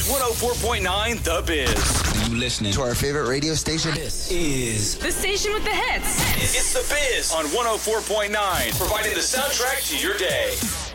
104.9 The Biz. You listening to our favorite radio station? This is the station with the hits. It's The Biz on 104.9, providing the soundtrack to your day.